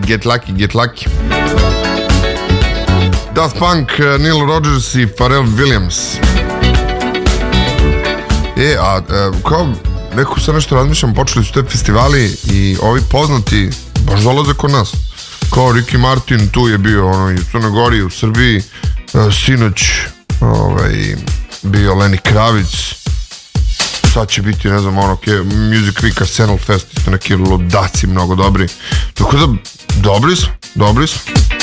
Get Lucky, Get Lucky. Daft Punk, Neil Rogers i Pharrell Williams. Kao neko sad nešto razmišljam, počeli su te festivali i ovi poznati baš dolaze kod nas. Kao Ricky Martin, tu je bio i u Crnoj Gori, u Srbiji, sinoć bio Lenny Kravitz, sad će biti, ne znam, Music Week, Arsenal Fest, isto neki ludaci mnogo dobri, tako da dobri smo.